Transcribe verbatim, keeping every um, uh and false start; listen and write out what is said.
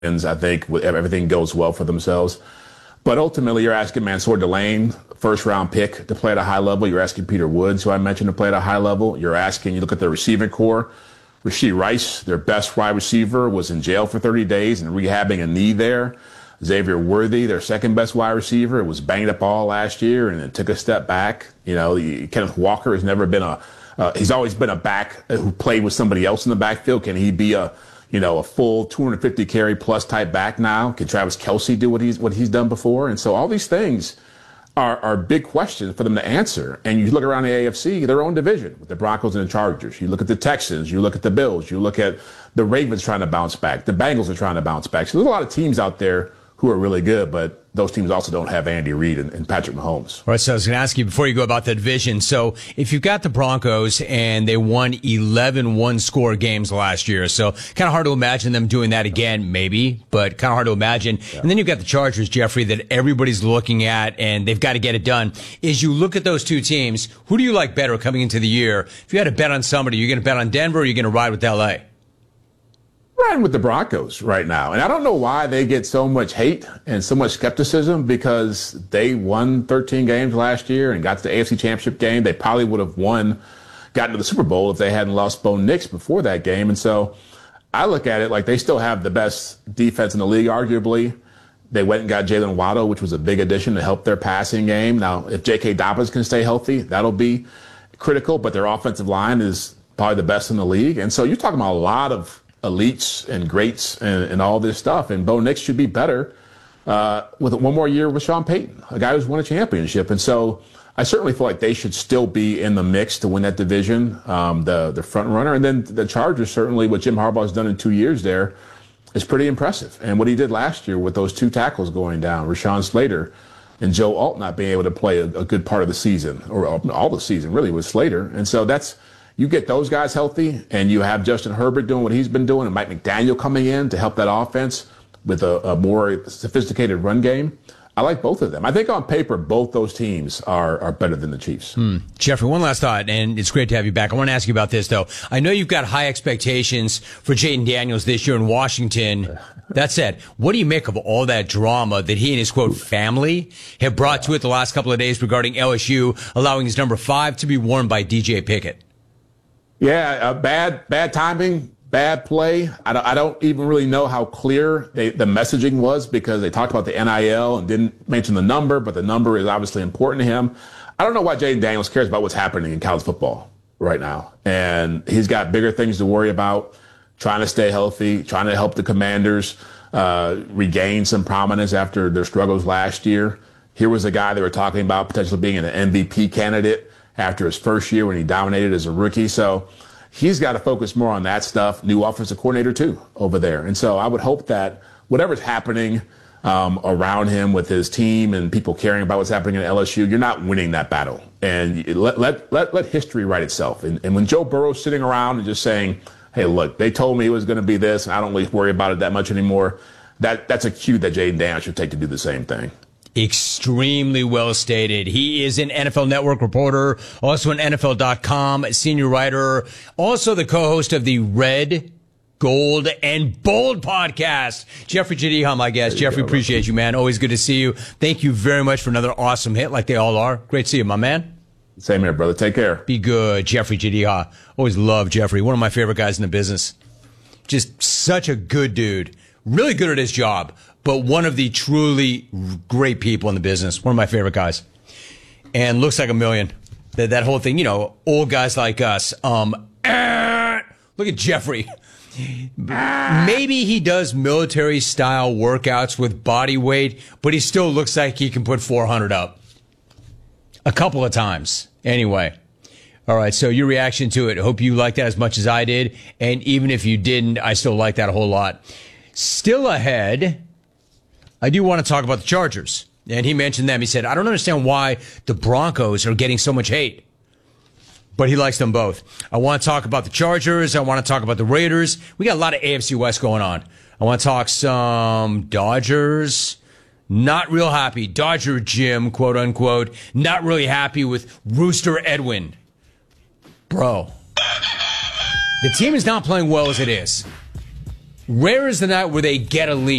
I think everything goes well for themselves. But ultimately, you're asking Mansour Delane, first round pick, to play at a high level. You're asking Peter Woods, who I mentioned, to play at a high level. You're asking, you look at their receiving core. Rashee Rice, their best wide receiver, was in jail for thirty days and rehabbing a knee there. Xavier Worthy, their second best wide receiver, was banged up all last year and then took a step back. You know, Kenneth Walker has never been a, uh, he's always been a back who played with somebody else in the backfield. Can he be a, you know, a full two hundred fifty carry plus type back now? Can Travis Kelce do what he's what he's done before? And so all these things are, are big questions for them to answer. And you look around the A F C, their own division, with the Broncos and the Chargers. You look at the Texans, you look at the Bills, you look at the Ravens trying to bounce back, the Bengals are trying to bounce back. So there's a lot of teams out there who are really good, but those teams also don't have Andy Reid and, and Patrick Mahomes. All right, so I was going to ask you before you go about the division. So if you've got the Broncos and they won eleven one-score games last year, so kind of hard to imagine them doing that again, maybe, but kind of hard to imagine. Yeah. And then you've got the Chargers, Jeffrey, that everybody's looking at, and they've got to get it done. As you look at those two teams, who do you like better coming into the year? If you had to bet on somebody, you're going to bet on Denver or you're going to ride with L A? Riding with the Broncos right now. And I don't know why they get so much hate and so much skepticism, because they won thirteen games last year and got to the A F C Championship game. They probably would have won, gotten to the Super Bowl if they hadn't lost Bo Nix before that game. And so I look at it like they still have the best defense in the league, arguably. They went and got Jalen Waddle, which was a big addition to help their passing game. Now, if J K. Dobbins can stay healthy, that'll be critical, but their offensive line is probably the best in the league. And so you're talking about a lot of elites and greats and, and all this stuff. And Bo Nix should be better uh, with one more year with Sean Payton, a guy who's won a championship. And so I certainly feel like they should still be in the mix to win that division, um, the, the front runner. And then the Chargers, certainly what Jim Harbaugh has done in two years there is pretty impressive. And what he did last year with those two tackles going down, Rashawn Slater and Joe Alt not being able to play a, a good part of the season, or all the season really, with Slater. And so that's, you get those guys healthy, and you have Justin Herbert doing what he's been doing, and Mike McDaniel coming in to help that offense with a, a more sophisticated run game. I like both of them. I think on paper, both those teams are, are better than the Chiefs. Hmm. Jeffrey, one last thought, and it's great to have you back. I want to ask you about this, though. I know you've got high expectations for Jayden Daniels this year in Washington. That said, what do you make of all that drama that he and his, quote, family have brought to it the last couple of days regarding L S U allowing his number five to be worn by D J Pickett? Yeah, uh, bad bad timing, bad play. I don't, I don't even really know how clear they, the messaging was, because they talked about the N I L and didn't mention the number, but the number is obviously important to him. I don't know why Jayden Daniels cares about what's happening in college football right now. And he's got bigger things to worry about, trying to stay healthy, trying to help the Commanders uh, regain some prominence after their struggles last year. Here was a guy they were talking about potentially being an M V P candidate after his first year when he dominated as a rookie. So he's got to focus more on that stuff. New offensive coordinator, too, over there. And so I would hope that whatever's happening um, around him with his team and people caring about what's happening at L S U, you're not winning that battle. And let let let, let history write itself. And, and when Joe Burrow's sitting around and just saying, hey, look, they told me it was going to be this, and I don't really worry about it that much anymore, that that's a cue that Jayden Daniels should take to do the same thing. Extremely well stated. He is an N F L Network reporter, also an N F L dot com senior writer, also the co-host of the Red, Gold, and Bold podcast. Jeffrey Jadiha, my guest. Jeffrey, go, appreciate bro. you, man. Always good to see you. Thank you very much for another awesome hit, like they all are. Great to see you, my man. Same here, brother. Take care. Be good. Jeffrey Jadiha. Always love Jeffrey. One of my favorite guys in the business. Just such a good dude. Really good at his job, but one of the truly great people in the business. One of my favorite guys. And looks like a million. That, that whole thing, you know, old guys like us. Um, uh, look at Jeffrey. Maybe he does military-style workouts with body weight, but he still looks like he can put four hundred up. A couple of times. Anyway. All right, so your reaction to it. Hope you liked that as much as I did. And even if you didn't, I still like that a whole lot. Still ahead, I do want to talk about the Chargers. And he mentioned them. He said, I don't understand why the Broncos are getting so much hate. But he likes them both. I want to talk about the Chargers. I want to talk about the Raiders. We got a lot of A F C West going on. I want to talk some Dodgers. Not real happy. Dodger Jim, quote unquote. Not really happy with Rooster Edwin. Bro. The team is not playing well as it is. Rare is the night where they get a lead.